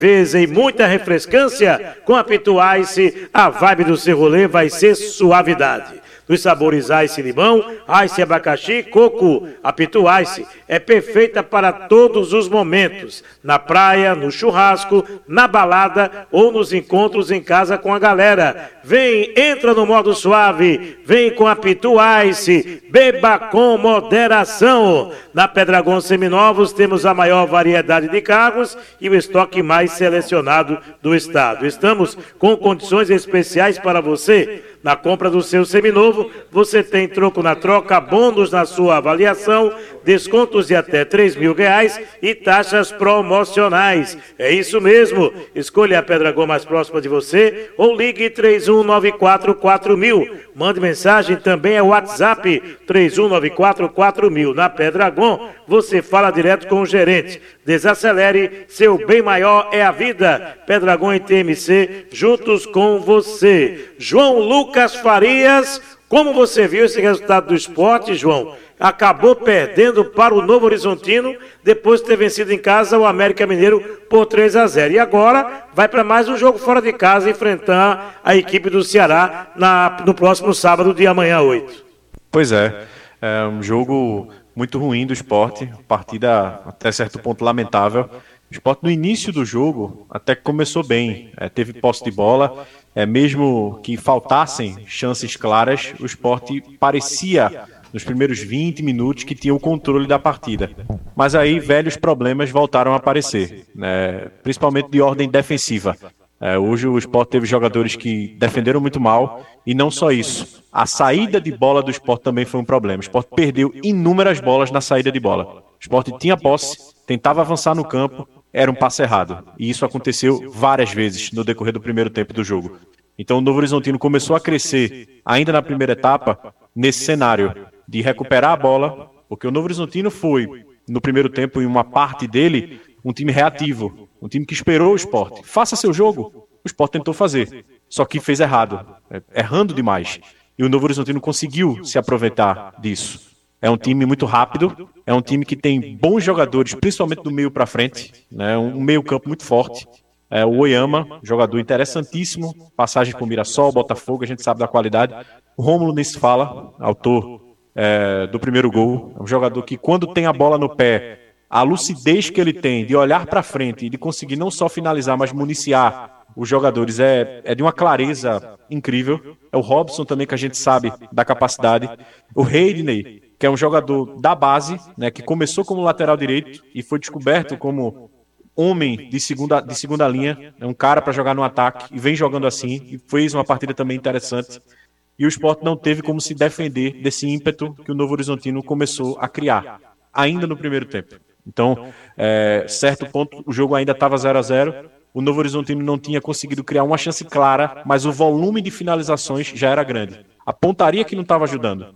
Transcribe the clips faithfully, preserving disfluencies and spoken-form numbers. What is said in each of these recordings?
Vez em muita refrescância, com a Pitu Ice, a vibe do seu rolê vai ser suavidade. Dos sabores Ice Limão, Ice Abacaxi e Coco, a Pitu Ice é perfeita para todos os momentos. Na praia, no churrasco, na balada ou nos encontros em casa com a galera. Vem, entra no modo suave, vem com a Pitu Ice, beba com moderação. Na Pedragon Seminovos temos a maior variedade de carros e o estoque mais selecionado do estado. Estamos com condições especiais para você. Na compra do seu seminovo, você tem troco na troca, bônus na sua avaliação, descontos de até três mil reais e taxas promocionais. É isso mesmo. Escolha a Pedragon mais próxima de você ou ligue três um nove quatro quatro mil. Mande mensagem, também é o WhatsApp três um nove quatro quatro mil. Na Pedragon, você fala direto com o gerente. Desacelere, seu bem maior é a vida. Pedragon e T M C, juntos com você. João Lucas Farias, como você viu esse resultado do esporte, João? Acabou perdendo para o Novo Horizontino, depois de ter vencido em casa o América Mineiro por três a zero. E agora vai para mais um jogo fora de casa, enfrentar a equipe do Ceará na, no próximo sábado, de amanhã, oito. Pois é, é um jogo muito ruim do esporte, partida até certo ponto lamentável. O esporte no início do jogo até que começou bem, é, teve posse de bola, é, mesmo que faltassem chances claras, o esporte parecia nos primeiros vinte minutos que tinha o controle da partida. Mas aí velhos problemas voltaram a aparecer, né, principalmente de ordem defensiva. É, hoje o Sport teve jogadores que defenderam muito mal e não só isso. A saída de bola do Sport também foi um problema. O Sport perdeu inúmeras bolas na saída de bola. O Sport tinha posse, tentava avançar no campo, era um passe errado. E isso aconteceu várias vezes no decorrer do primeiro tempo do jogo. Então o Novo Horizontino começou a crescer ainda na primeira etapa nesse cenário de recuperar a bola, porque o Novo Horizontino foi, no primeiro tempo, em uma parte dele, um time reativo, um time que esperou o Sport. Faça seu jogo. O Sport tentou fazer, só que fez errado, errando demais. E o Novo Horizontino conseguiu se aproveitar disso. É um time muito rápido, é um time que tem bons jogadores, principalmente do meio para frente, né? Um meio campo muito forte. É, o Oyama, jogador interessantíssimo, passagem por Mirassol, Botafogo, a gente sabe da qualidade. O Rômulo nem se fala, autor é, do primeiro gol. É um jogador que, quando tem a bola no pé, a lucidez que ele tem de olhar para frente e de conseguir não só finalizar, mas municiar os jogadores é, é de uma clareza incrível. É o Robson também, que a gente sabe da capacidade. O Heidney, que é um jogador da base, né, que começou como lateral direito e foi descoberto como homem de segunda, de segunda linha, é um cara para jogar no ataque e vem jogando assim, e fez uma partida também interessante. E o Sport não teve como se defender desse ímpeto que o Novo Horizontino começou a criar, ainda no primeiro tempo. Então, é, certo ponto, o jogo ainda estava zero a zero, o Novo Horizontino não tinha conseguido criar uma chance clara, mas o volume de finalizações já era grande. A pontaria que não estava ajudando.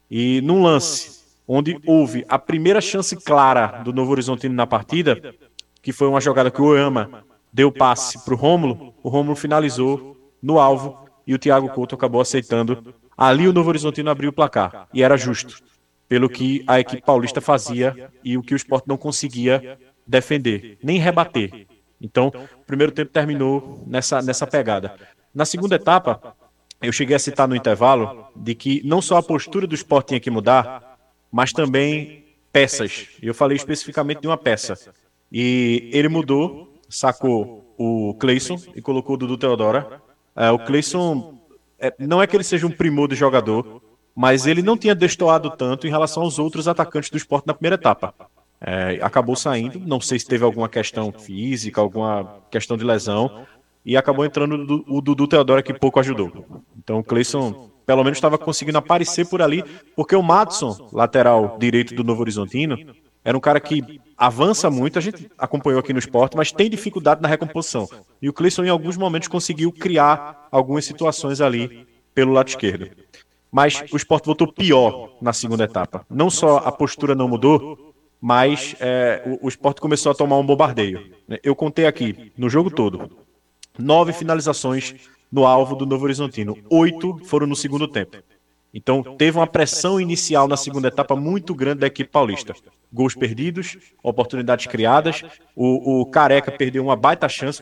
E num lance onde houve a primeira chance clara do Novo Horizontino na partida, que foi uma jogada que o Oyama deu passe para o Rômulo, o Rômulo finalizou no alvo e o Thiago Couto acabou aceitando. Ali o Novo Horizontino abriu o placar, e era justo, pelo que a equipe paulista fazia e o que o Sport não conseguia defender, nem rebater. Então, o primeiro tempo terminou nessa, nessa pegada. Na segunda etapa, eu cheguei a citar no intervalo de que não só a postura do Sport tinha que mudar, mas também peças. E eu falei especificamente de uma peça. E ele mudou, sacou o Cleison e colocou o Dudu Teodora. É, o Cleison, é, não é que ele seja um primor de jogador, mas ele não tinha destoado tanto em relação aos outros atacantes do Sport na primeira etapa. É, acabou saindo, não sei se teve alguma questão física, alguma questão de lesão, e acabou entrando o Dudu Teodora, que pouco ajudou. Então o Cleison, pelo menos, estava conseguindo aparecer por ali, porque o Madison, lateral direito do Novo Horizontino, era um cara que avança muito, a gente acompanhou aqui no Sport, mas tem dificuldade na recomposição. E o Cleison, em alguns momentos, conseguiu criar algumas situações ali pelo lado esquerdo. Mas o Sport voltou pior na segunda etapa. Não só a postura não mudou, mas é, o, o Sport começou a tomar um bombardeio. Eu contei aqui, no jogo todo, nove finalizações no alvo do Novo Horizontino. Oito foram no segundo tempo. Então, teve uma pressão inicial na segunda etapa muito grande da equipe paulista. gols perdidos, oportunidades criadas. O, o Careca perdeu uma baita chance